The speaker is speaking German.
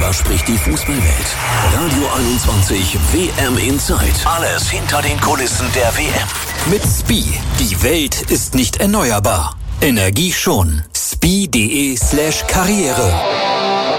Darüber spricht die Fußballwelt. Radio 21 WM Inside. Alles hinter den Kulissen der WM. Mit SPIE. Die Welt ist nicht erneuerbar. Energie schon. SPIE.de/Karriere.